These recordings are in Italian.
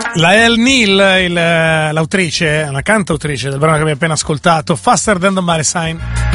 La Elle Neal, l'autrice, la cantautrice del brano che abbiamo appena ascoltato, Faster Than the Marsign.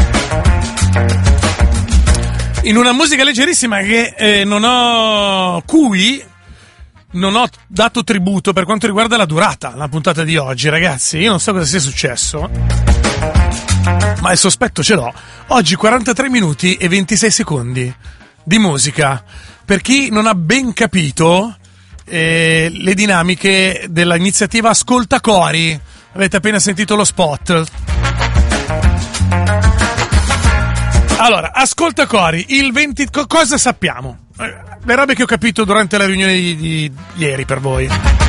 In una musica leggerissima che cui non ho dato tributo per quanto riguarda la durata, la puntata di oggi, ragazzi. Io non so cosa sia successo, ma il sospetto ce l'ho. Oggi 43 minuti e 26 secondi di musica. Per chi non ha ben capito le dinamiche dell'iniziativa Ascolta Cori, avete appena sentito lo spot. Allora, Ascolta Cori, il 20... cosa sappiamo? Le robe che ho capito durante la riunione di ieri per voi.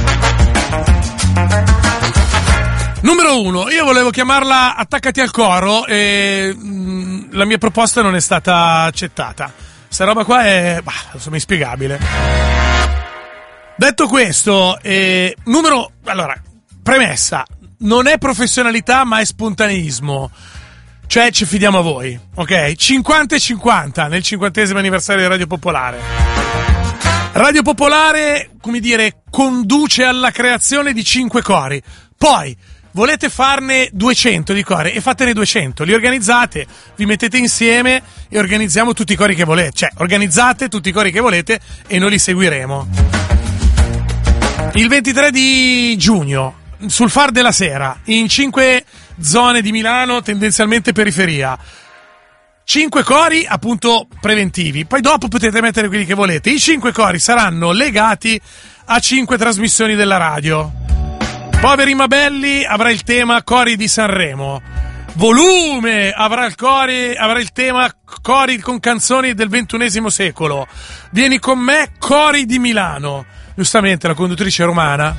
Numero 1, io volevo chiamarla Attaccati al coro e la mia proposta non è stata accettata. Sta roba qua è insomma inspiegabile. Detto questo, allora, premessa, non è professionalità ma è spontaneismo. Cioè ci fidiamo a voi, ok? 50-50 nel 50° anniversario di Radio Popolare. Radio Popolare, come dire, conduce alla creazione di 5 cori. Poi volete farne 200 di cori e fatene 200, li organizzate, vi mettete insieme e organizziamo tutti i cori che volete. Cioè, organizzate tutti i cori che volete e noi li seguiremo. Il 23 di giugno, sul Far della Sera, in 5 zone di Milano, tendenzialmente periferia. 5 cori appunto preventivi, poi dopo potete mettere quelli che volete. I 5 cori saranno legati a 5 trasmissioni della radio. Poveri Mabelli avrà il tema Cori di Sanremo. Volume avrà il tema Cori con canzoni del XXI secolo. Vieni con me, Cori di Milano. Giustamente la conduttrice romana,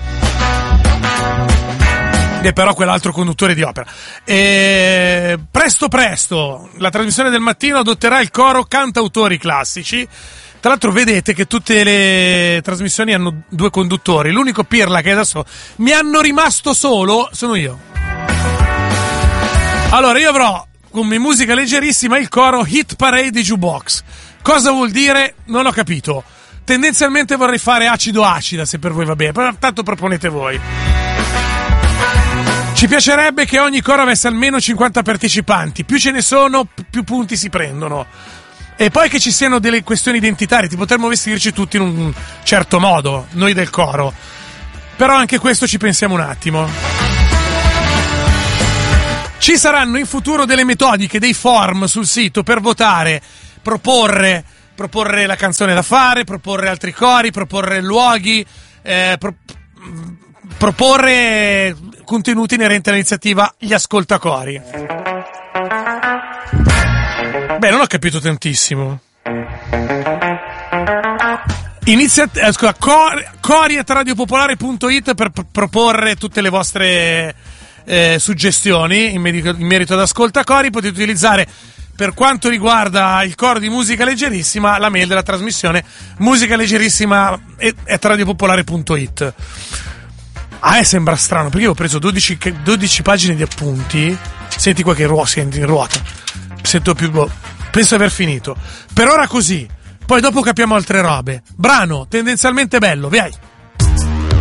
che però quell'altro conduttore di opera. E presto la trasmissione del mattino adotterà il coro cantautori classici. Tra l'altro vedete che tutte le trasmissioni hanno 2 conduttori. L'unico pirla che adesso mi hanno rimasto solo sono io. Allora io avrò come musica leggerissima il coro Hit Parade di Jukebox. Cosa vuol dire? Non ho capito. Tendenzialmente vorrei fare acido-acida, se per voi va bene, però tanto proponete voi. Ci piacerebbe che ogni coro avesse almeno 50 partecipanti, più ce ne sono, più punti si prendono. E poi che ci siano delle questioni identitarie, potremmo vestirci tutti in un certo modo, noi del coro. Però anche questo ci pensiamo un attimo. Ci saranno in futuro delle metodiche, dei form sul sito per votare, proporre la canzone da fare, proporre altri cori, proporre luoghi, proporre contenuti inerenti all'iniziativa Gli Ascoltacori. Beh, non ho capito tantissimo. cori@radiopopolare.it per proporre tutte le vostre suggestioni in merito ad Ascoltacori. Potete utilizzare, per quanto riguarda il coro di Musica Leggerissima, la mail della trasmissione musicalleggerissima@radiopopolare.it. Sembra strano perché io ho preso 12 pagine di appunti. Senti qua che senti in ruota. Sento più. Penso di aver finito. Per ora così. Poi dopo capiamo altre robe. Brano tendenzialmente bello, vai.